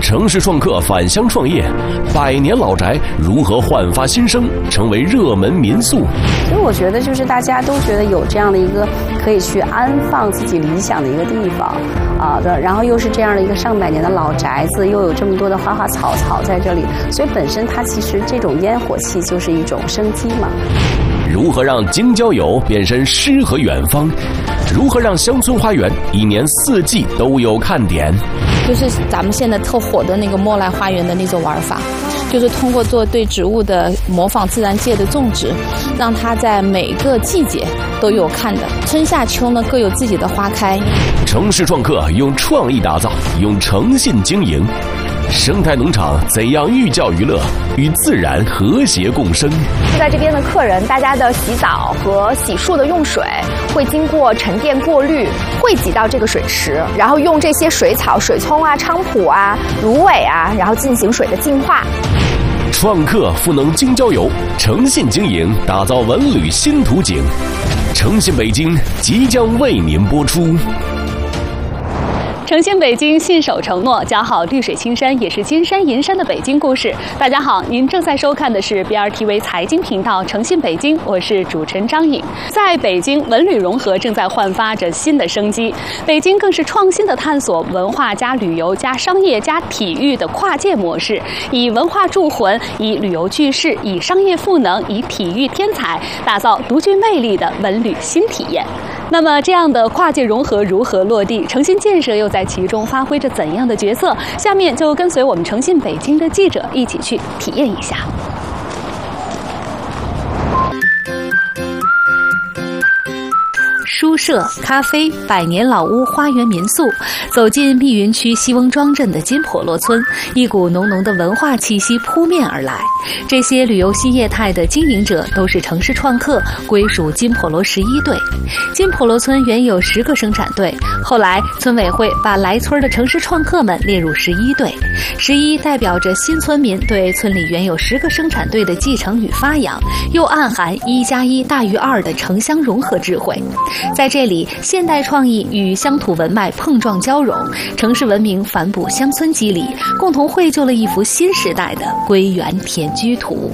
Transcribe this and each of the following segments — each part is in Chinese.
城市创客返乡创业，100年老宅如何焕发新生，成为热门民宿？ 所以我觉得，就是大家都觉得有这样的一个可以去安放自己理想的一个地方然后又是这样的一个上百年的老宅子，又有这么多的花花草草在这里，所以本身它其实这种烟火气就是一种生机嘛。 如何让京郊游变身诗和远方？如何让乡村花园1年4季都有看点？ 就是咱们现在特火的那个莫奈花园的那种玩法，就是通过做对植物的模仿自然界的种植，让它在每个季节都有看的，春夏秋呢各有自己的花开。 城市创客用创意打造，用诚信经营。生态农场怎样寓教于乐，与自然和谐共生？ 住在这边的客人，大家的洗澡和洗漱的用水会经过沉淀过滤，汇集到这个水池，然后用这些水草、水葱啊、菖蒲啊、芦苇啊，然后进行水的净化。 创客赋能京郊游，诚信经营打造文旅新图景。诚信北京即将为您播出。 诚信北京，信守承诺，讲好绿水青山也是金山银山的北京故事。大家好，您正在收看的是 BRTV 财经频道《诚信北京》，我是主持人张颖。在北京，文旅融合正在焕发着新的生机，北京更是创新的探索文化加旅游加商业加体育的跨界模式，以文化铸魂，以旅游聚势，以商业赋能，以体育添彩，打造独具魅力的文旅新体验。那么，这样的跨界融合如何落地？诚信建设又在其中发挥着怎样的角色？下面就跟随我们诚信北京的记者一起去体验一下。书社、咖啡、100年老屋花园民宿，走进密云区西翁庄镇的金婆罗村，一股浓浓的文化气息扑面而来。这些旅游新业态的经营者都是城市创客，归属金婆罗11队。金婆罗村原有10个生产队，后来村委会把来村的城市创客们列入11队。11代表着新村民对村里原有10个生产队的继承与发扬，又暗含1+1大于2的城乡融合智慧。在这里，现代创意与乡土文脉碰撞交融，城市文明反哺乡村肌理，共同绘就了一幅新时代的归园田居图。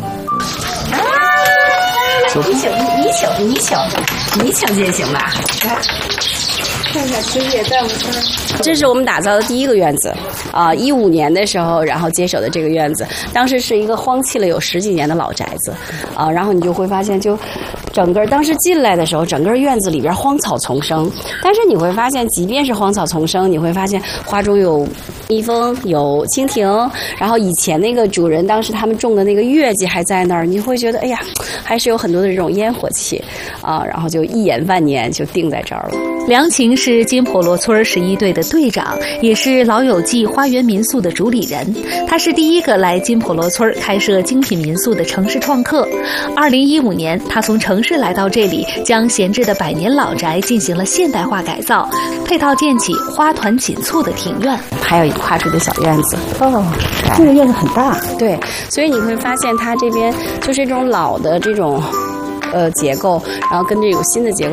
你请进行吧。来，看看师姐在我们这儿。这是我们打造的第一个院子，15年的时候，然后接手的这个院子，当时是一个荒弃了有10几年的老宅子，然后你就会发现整个当时进来的时候，整个院子里边荒草丛生，但是你会发现，即便是荒草丛生，你会发现花中有蜜蜂，有蜻蜓，然后以前那个主人当时他们种的那个月季还在那儿，你会觉得哎呀，还是有很多的这种烟火气然后就一眼万年就定在这儿了。 梁晴是金婆罗村11队的队长，也是老友记花园民宿的主理人。他是第一个来金婆罗村开设精品民宿的城市创客。2015年，他从城市来到这里，将闲置的100年老宅进行了现代化改造，配套建起花团锦簇的庭院， 还有一跨出的小院子。 这个院子很大。 对，所以你会发现它这边就是这种老的这种结构，然后跟这有新的结构